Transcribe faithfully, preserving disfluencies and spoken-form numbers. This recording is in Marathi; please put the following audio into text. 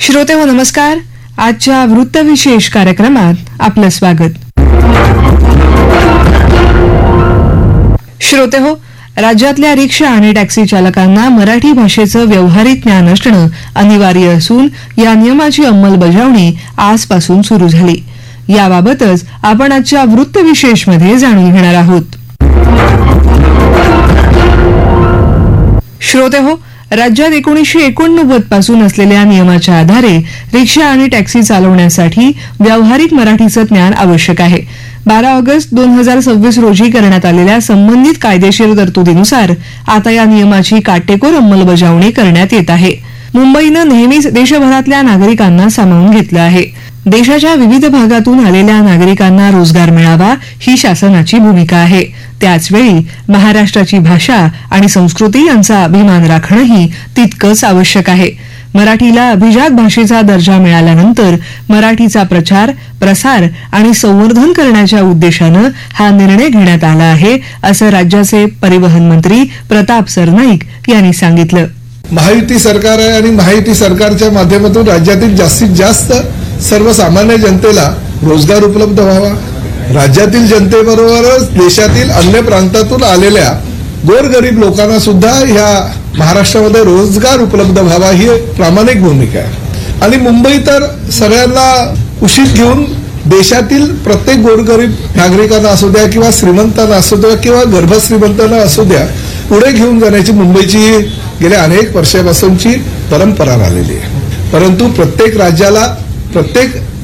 श्रोतेहो नमस्कार. आजच्या वृत्तविशेष कार्यक्रमात आपलं स्वागत. श्रोतेहो, राज्यातल्या रिक्षा आणि टॅक्सी चालकांना मराठी भाषेचं व्यावहारिक ज्ञान असणं अनिवार्य असून या नियमाची अंमलबजावणी आजपासून सुरू झाली. याबाबतच आपण आजच्या वृत्तविशेषमध्ये जाणून घेणार आहोत. श्रोतेहो, राज्यात एकोणीसशे एकोणनव्वद पासून असलेल्या नियमाच्या आधारे रिक्षा आणि टॅक्सी चालवण्यासाठी व्यावहारिक मराठीचं ज्ञान आवश्यक आहे. बारा ऑगस्ट दोन हजार सव्वीस रोजी करण्यात आलेल्या संबंधित कायदेशीर तरतुदीनुसार आता या नियमाची काटेकोर अंमलबजावणी करण्यात येत आहे. मुंबईनं नेहमीच देशभरातल्या नागरिकांना सामावून घेतलं आहे. देशाच्या विविध भागातून आलेल्या नागरिकांना रोजगार मिळावा ही शासनाची भूमिका आहे. त्याचवेळी महाराष्ट्राची भाषा आणि संस्कृती यांचा अभिमान राखणंही तितकंच आवश्यक आहे. मराठीला अभिजात भाषेचा दर्जा मिळाल्यानंतर मराठीचा प्रचार, प्रसार आणि संवर्धन करण्याच्या उद्देशानं हा निर्णय घेण्यात आला आहे, असं राज्याचे परिवहन मंत्री प्रताप सरनाईक यांनी सांगितलं. महायुती सरकार आहे आणि महायुती सरकारच्या माध्यमातून राज्यातील जास्तीत जास्त सर्वसामान्य जनतेला रोजगार उपलब्ध व्हावा. राज्यातील जनतेबरोबरच देशातील अन्य प्रांतातून आलेल्या गोरगरीब लोकांना सुद्धा ह्या महाराष्ट्रामध्ये रोजगार उपलब्ध व्हावा ही प्रामाणिक भूमिका आहे. आणि मुंबई तर सगळ्यांना कुशीत घेऊन देशातील प्रत्येक गोरगरीब नागरिकांना असू द्या किंवा श्रीमंतांना असू द्या किंवा गर्भश्रीमंतांना असू द्या पुढे घेऊन जाण्याची मुंबईची गेल्या अनेक वर्षापासूनची परंपरा राहिलेली आहे. परंतु प्रत्येक राज्याला, प्रत्येक